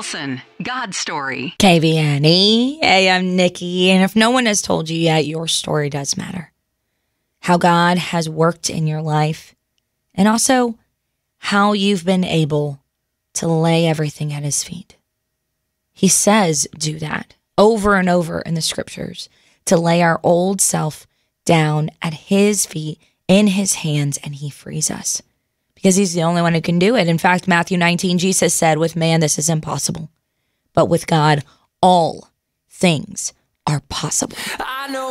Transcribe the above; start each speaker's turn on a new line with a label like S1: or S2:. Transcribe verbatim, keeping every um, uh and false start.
S1: Wilson, God's Story.
S2: K V N E. Hey, I'm Nikki. And if no one has told you yet, your story does matter. How God has worked in your life, and also how you've been able to lay everything at his feet. He says do that over and over in the scriptures, to lay our old self down at his feet, in his hands, and he frees us. Because he's the only one who can do it. In fact, Matthew nineteen, Jesus said, with man, this is impossible. But with God, all things are possible. I know